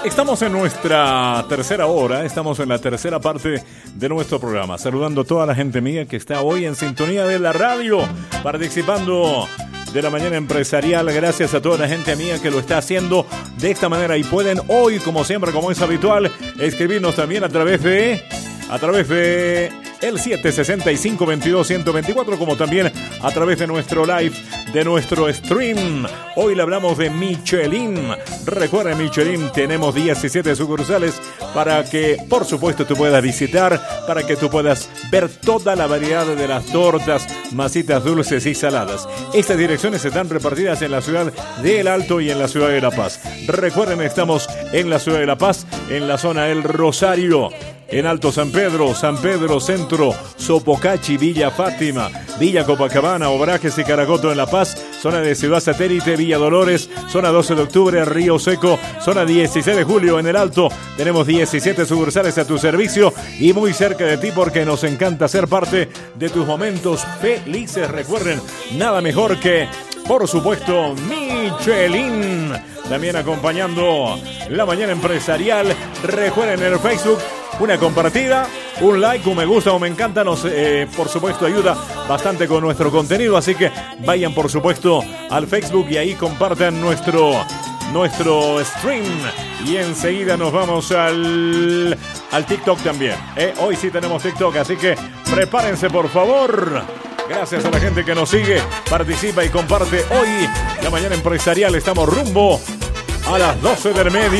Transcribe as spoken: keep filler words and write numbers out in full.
Estamos en nuestra tercera hora, estamos en la tercera parte de nuestro programa, saludando a toda la gente mía que está hoy en sintonía de la radio, participando de la mañana empresarial. Gracias a toda la gente mía que lo está haciendo de esta manera y pueden hoy, como siempre, como es habitual, escribirnos también a través de a través de el siete seis cinco, veintidós, ciento veinticuatro, como también a través de nuestro live, de nuestro stream. Hoy le hablamos de Michelin. Recuerda, Michelin, tenemos diecisiete sucursales para que, por supuesto, tú puedas visitar, para que tú puedas ver toda la variedad de las tortas, masitas dulces y saladas. Estas direcciones están repartidas en la ciudad de El Alto y en la ciudad de La Paz. Recuerden, estamos en la ciudad de La Paz, en la zona El Rosario, en Alto San Pedro, San Pedro Centro, Sopocachi, Villa Fátima, Villa Copacabana, Obrajes y Caracoto en La Paz, zona de Ciudad Satélite, Villa Dolores, zona doce de octubre, Río Seco, zona dieciséis de julio en El Alto. Tenemos diecisiete sucursales a tu servicio y muy cerca de ti porque nos encanta ser parte de tus momentos felices. Recuerden, nada mejor que, por supuesto, Michelin. También acompañando la mañana empresarial. Recuerden en el Facebook, una compartida, un like, un me gusta o me encanta, nos, eh, por supuesto, ayuda bastante con nuestro contenido, así que vayan, por supuesto, al Facebook y ahí compartan nuestro, nuestro stream. Y enseguida nos vamos al, al TikTok también. ¿eh? Hoy sí tenemos TikTok, así que prepárense, por favor. Gracias a la gente que nos sigue, participa y comparte. Hoy, la mañana empresarial, estamos rumbo a las doce del mediodía.